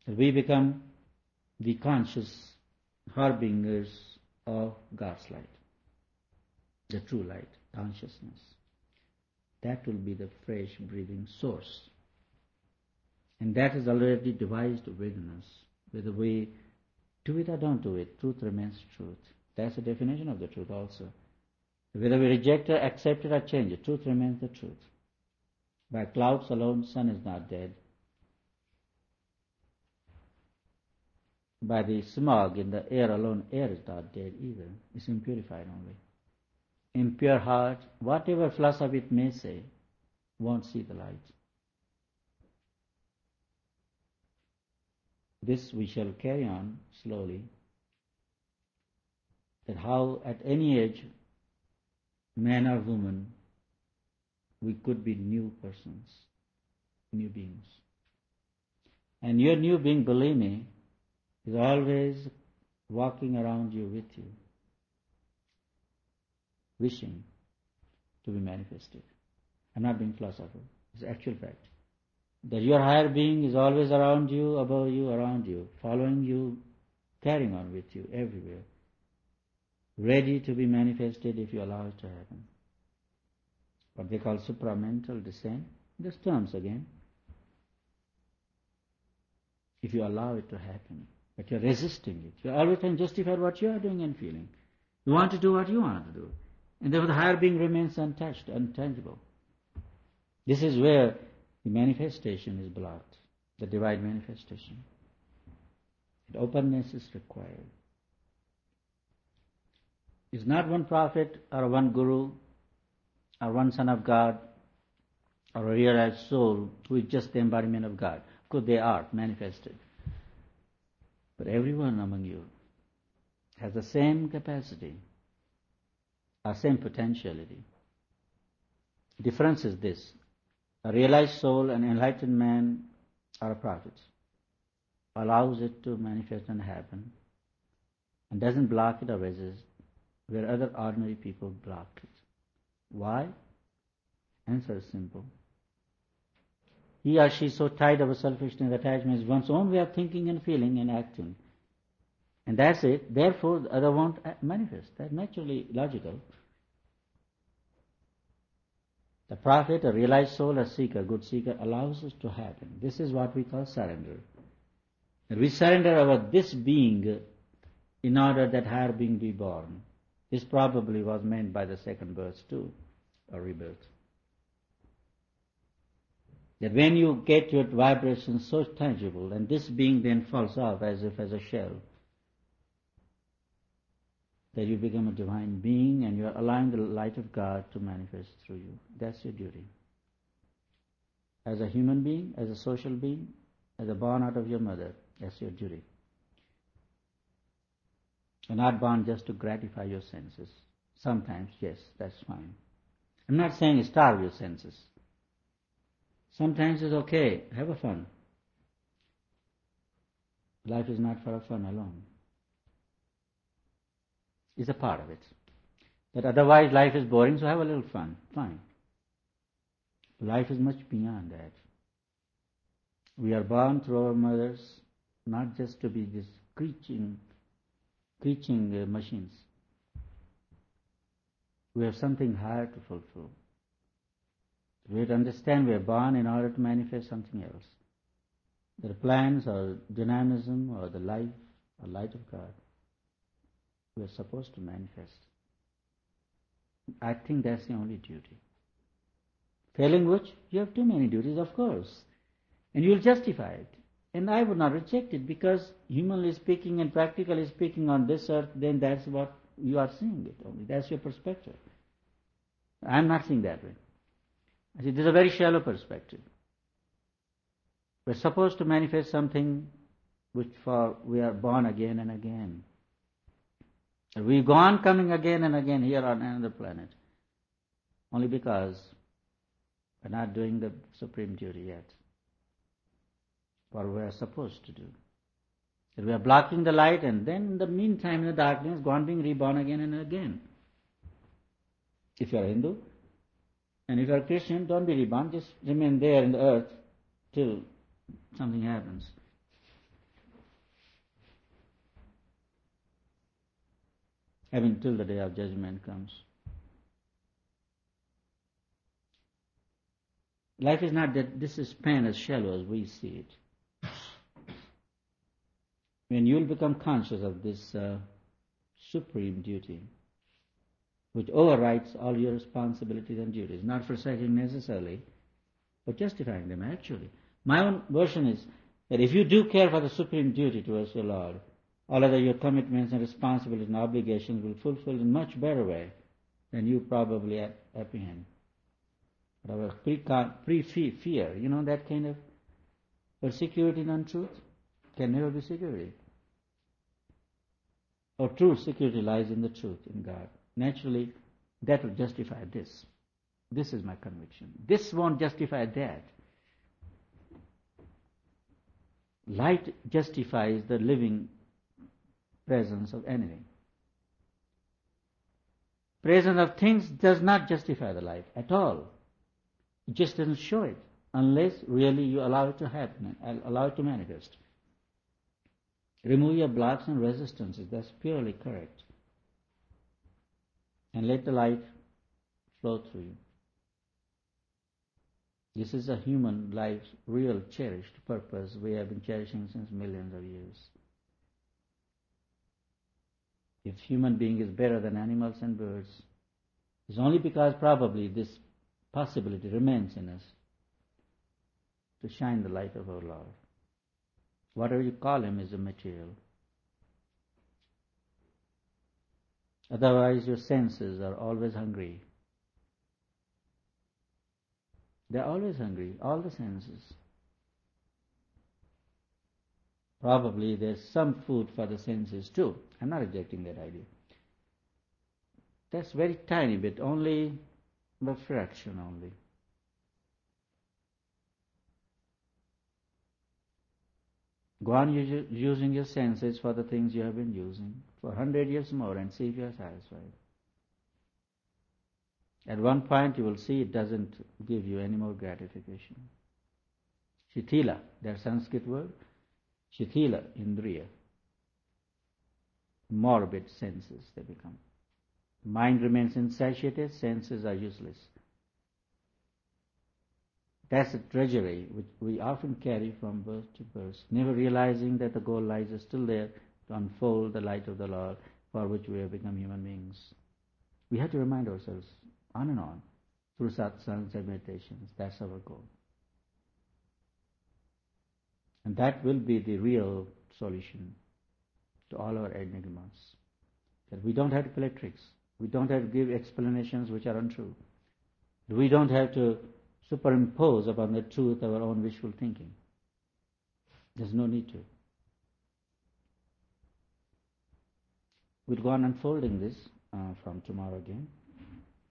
We become the conscious harbingers of God's light, the true light, consciousness. That will be the fresh breathing source. And that is already devised within us. Whether we do it or don't do it, truth remains truth. That's the definition of the truth also. Whether we reject it, accept it or change it, truth remains the truth. By clouds alone, sun is not dead. By the smog in the air alone, air is not dead either. It's impurified only. Impure heart, whatever philosophy it may say, won't see the light. This we shall carry on slowly, that how at any age, man or woman, we could be new persons, new beings. And your new being, believe me, is always walking around you with you, wishing to be manifested. I'm not being philosophical. It's actual fact. That your higher being is always around you, above you, around you, following you, carrying on with you everywhere, ready to be manifested if you allow it to happen. What they call supramental descent, just terms again. If you allow it to happen, but you're resisting it. You're always trying to justify what you are doing and feeling. You want to do what you want to do. And therefore the higher being remains untouched, untangible. This is where the manifestation is blocked, the divine manifestation. And openness is required. It's not one prophet or one guru or one son of God or a realized soul who is just the embodiment of God. Of course they are manifested. But everyone among you has the same capacity, or same potentiality. The difference is this. A realized soul, an enlightened man, or a prophet allows it to manifest and happen and doesn't block it or resist, where other ordinary people block it. Why? Answer is simple. He or she is so tied up with selfishness, attachment is one's own way of thinking and feeling and acting. And that's it. Therefore, the other won't manifest. That's naturally logical. The prophet, a realized soul, a seeker, good seeker, allows us to happen. This is what we call surrender. And we surrender our this being in order that higher being be born. This probably was meant by the second birth too, or rebirth. That when you get your vibration so tangible, and this being then falls off as if as a shell, that you become a divine being and you are allowing the light of God to manifest through you. That's your duty. As a human being, as a social being, as a born out of your mother, that's your duty. You're not born just to gratify your senses. Sometimes, yes, that's fine. I'm not saying starve your senses. Sometimes it's okay, have a fun. Life is not for a fun alone. It's a part of it. That otherwise life is boring, so have a little fun. Fine. Life is much beyond that. We are born through our mothers, not just to be these preaching machines. We have something higher to fulfill. We have to understand we are born in order to manifest something else. The plans or dynamism or the life or light of God we are supposed to manifest. I think that's the only duty. Failing which, you have too many duties, of course. And you will justify it. And I would not reject it because humanly speaking and practically speaking on this earth, then that's what you are seeing it only. That's your perspective. I'm not seeing that way. I see this is a very shallow perspective. We're supposed to manifest something which for we are born again and again. We go on coming again and again here on another planet. Only because we're not doing the supreme duty yet. What we are supposed to do. That we are blocking the light and then in the meantime in the darkness go on being reborn again and again. If you are Hindu and if you are Christian, don't be reborn, just remain there in the earth till something happens. till the day of judgment comes. Life is not that this is span as shallow as we see it. When you will become conscious of this supreme duty, which overrides all your responsibilities and duties, not forsaking necessarily, but justifying them actually. My own version is that if you do care for the supreme duty towards your Lord, all other your commitments and responsibilities and obligations will fulfill in much better way than you probably apprehend. But our pre-fear, that kind of security in untruth can never be security. Or true security lies in the truth, in God. Naturally, that will justify this. This is my conviction. This won't justify that. Light justifies the living presence of anything. Presence of things does not justify the light at all. It just doesn't show it unless really you allow it to happen, allow it to manifest. Remove your blocks and resistances. That's purely correct. And let the light flow through you. This is a human life's real cherished purpose we have been cherishing since millions of years. If human being is better than animals and birds, it's only because probably this possibility remains in us to shine the light of our Lord. Whatever you call him is immaterial. Otherwise your senses are always hungry. They're always hungry, all the senses. Probably there's some food for the senses too. I'm not rejecting that idea. That's very tiny bit, only a fraction only. Go on using your senses for the things you have been using for 100 years more and see if you are satisfied. At one point you will see it doesn't give you any more gratification. Shithila, that Sanskrit word, Shithila, Indriya. Morbid senses they become. Mind remains insatiated, senses are useless. That's a treasury which we often carry from birth to birth, never realizing that the goal lies still there to unfold the light of the Lord for which we have become human beings. We have to remind ourselves on and on through satsangs and meditations. That's our goal. And that will be the real solution to all our enigmas. That we don't have to play tricks. We don't have to give explanations which are untrue. We don't have to superimpose upon the truth our own wishful thinking. There's no need to. We'll go on unfolding this from tomorrow again.